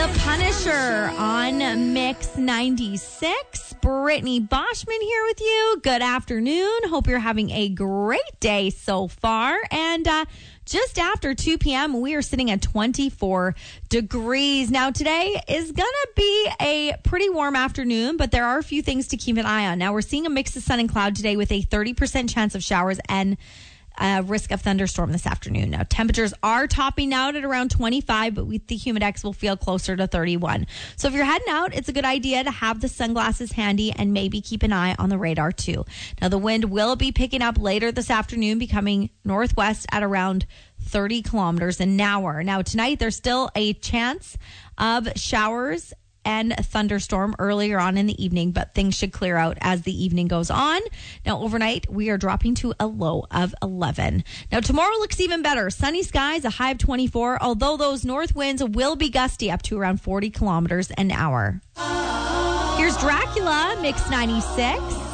The Punisher on Mix 96. Brittany Boschman here with you. Good afternoon. Hope you're having a great day so far. And just after 2 p.m., we are sitting at 24 degrees. Now, today is going to be a pretty warm afternoon, but there are a few things to keep an eye on. Now, we're seeing a mix of sun and cloud today with a 30% chance of showers and risk of thunderstorm this afternoon. Now, temperatures are topping out at around 25, but the Humidex will feel closer to 31. So if you're heading out, it's a good idea to have the sunglasses handy and maybe keep an eye on the radar too. Now, the wind will be picking up later this afternoon, becoming northwest at around 30 kilometers an hour. Now, tonight, there's still a chance of showers and a thunderstorm earlier on in the evening, but things should clear out as the evening goes on. Now, overnight, we are dropping to a low of 11. Now, tomorrow looks even better. Sunny skies, a high of 24, although those north winds will be gusty up to around 40 kilometers an hour. Here's Dracula, Mix 96.